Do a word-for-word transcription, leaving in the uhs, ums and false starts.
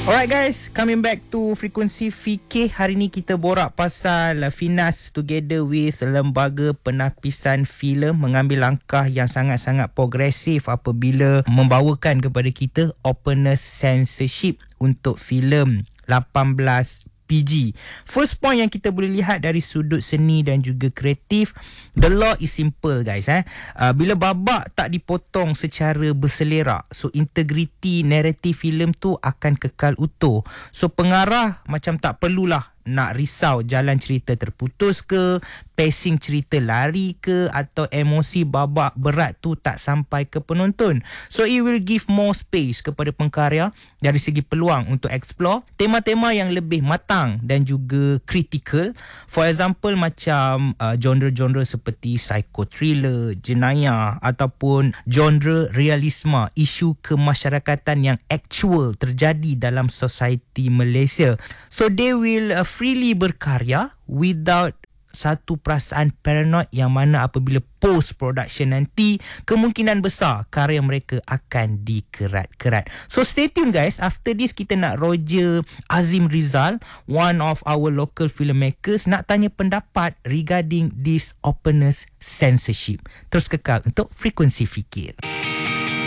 Alright guys, coming back to Frekuensi Fikir. Hari ni kita borak pasal Finas together with Lembaga Penapisan Filem mengambil langkah yang sangat-sangat progresif apabila membawakan kepada kita openness censorship untuk filem lapan belas P G. First point yang kita boleh lihat dari sudut seni dan juga kreatif, the law is simple guys. Eh? Uh, bila babak tak dipotong secara berselerak, so integriti naratif filem tu akan kekal utuh. So pengarah macam tak perlulah nak risau jalan cerita terputus ke, pacing cerita lari ke, atau emosi babak berat tu tak sampai ke penonton. So it will give more space kepada pengkarya dari segi peluang untuk explore tema-tema yang lebih matang dan juga critical. For example macam uh, genre-genre seperti psycho thriller, jenayah ataupun genre realisma, isu kemasyarakatan yang actual terjadi dalam society Malaysia. So they will uh, freely berkarya without satu perasaan paranoid yang mana apabila post production nanti kemungkinan besar karya mereka akan dikerat-kerat. So stay tuned guys. After this kita nak Roger Azim Rizal, one of our local filmmakers, nak tanya pendapat regarding this openness censorship. Terus kekal untuk Frekuensi Fikir.